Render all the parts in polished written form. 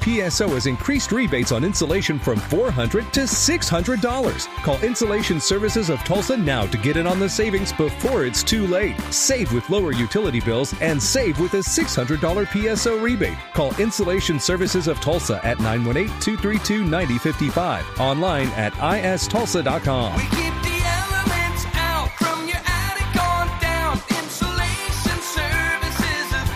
PSO has increased rebates on insulation from $400 to $600. Call Insulation Services of Tulsa now to get in on the savings before it's too late. Save with lower utility bills and save with a $600 PSO rebate. Call Insulation Services of Tulsa at 918-232-9055. Online at istulsa.com. We keep the elements out from your attic on down. Insulation Services of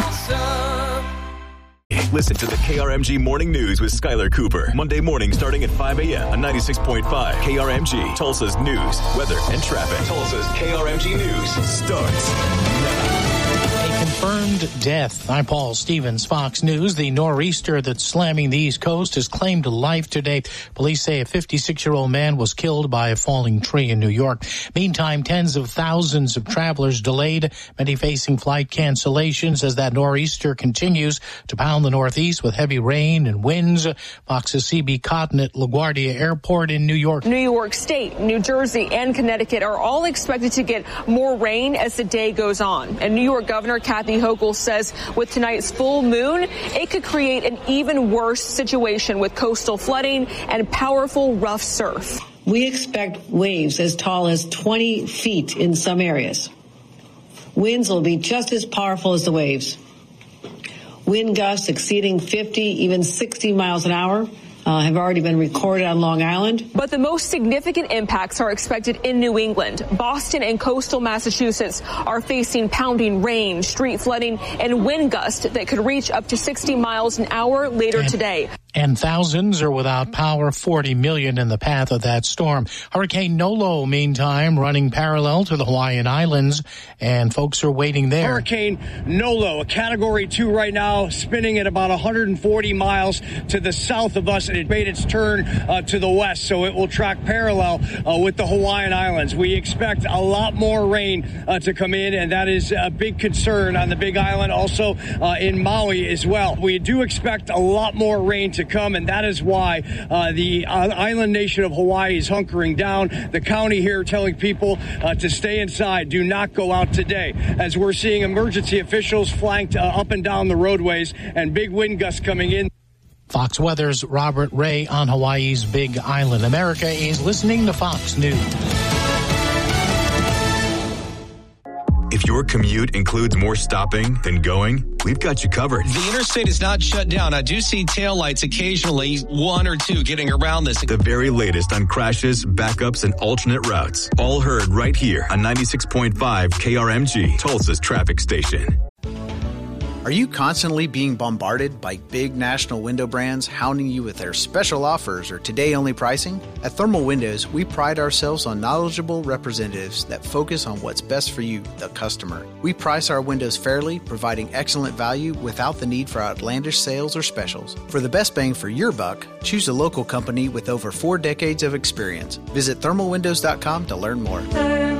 Tulsa. Listen to the KRMG Morning News with Skylar Cooper. Monday morning starting at 5 a.m. on 96.5 KRMG, Tulsa's news, weather, and traffic. Tulsa's KRMG News starts now. Confirmed death. I'm Paul Stevens, Fox News. The nor'easter that's slamming the East Coast has claimed life today. Police say a 56-year-old man was killed by a falling tree in New York. Meantime, tens of thousands of travelers delayed, many facing flight cancellations as that nor'easter continues to pound the Northeast with heavy rain and winds. Fox's CB Cotton at LaGuardia Airport in New York. New York State, New Jersey, and Connecticut are all expected to get more rain as the day goes on. And New York Governor Kathy Hochul says with tonight's full moon, it could create an even worse situation with coastal flooding and powerful rough surf. We expect waves as tall as 20 feet in some areas. Winds will be just as powerful as the waves. Wind gusts exceeding 50, even 60 miles an hour. Have already been recorded on Long Island. But the most significant impacts are expected in New England. Boston and coastal Massachusetts are facing pounding rain, street flooding, and wind gusts that could reach up to 60 miles an hour later today. And thousands are without power, 40 million in the path of that storm. Hurricane Nolo, meantime, running parallel to the Hawaiian Islands, and folks are waiting there. Hurricane Nolo, a Category 2 right now, spinning at about 140 miles to the south of us, and it made its turn to the west, so it will track parallel with the Hawaiian Islands. We expect a lot more rain to come in, and that is a big concern on the Big Island, also in Maui as well. We do expect a lot more rain to come, and that is why the island nation of Hawaii is hunkering down. The county here telling people to stay inside, do not go out today, as we're seeing emergency officials flanked up and down the roadways and big wind gusts coming in. Fox Weather's Robert Ray on Hawaii's Big Island. America is listening to Fox News. If your commute includes more stopping than going, we've got you covered. The interstate is not shut down. I do see taillights occasionally, one or two getting around this. The very latest on crashes, backups, and alternate routes. All heard right here on 96.5 KRMG, Tulsa's traffic station. Are you constantly being bombarded by big national window brands hounding you with their special offers or today-only pricing? At Thermal Windows, we pride ourselves on knowledgeable representatives that focus on what's best for you, the customer. We price our windows fairly, providing excellent value without the need for outlandish sales or specials. For the best bang for your buck, choose a local company with over 4 decades of experience. Visit thermalwindows.com to learn more.